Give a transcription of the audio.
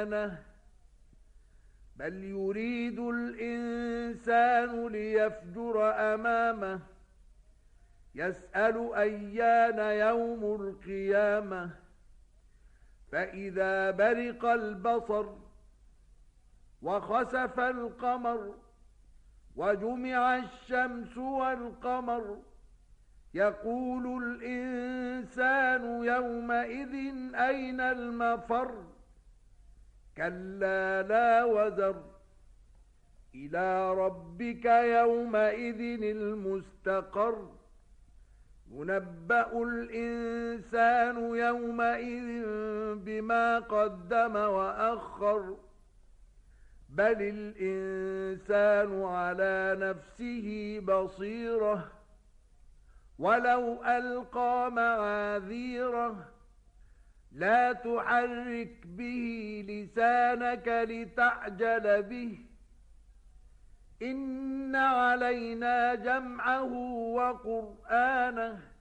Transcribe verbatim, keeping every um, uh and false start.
بل يريد الإنسان ليفجر أمامه يسأل أيان يوم القيامة فإذا برق البصر وخسف القمر وجمع الشمس والقمر يقول الإنسان يومئذ أين المفر كلا لا وزر إلى ربك يومئذ المستقر ينبأ الإنسان يومئذ بما قدم وأخر بل الإنسان على نفسه بصيرة ولو ألقى معاذيره لا تحرك به لسانك لتعجل به إن علينا جمعه وقرآنه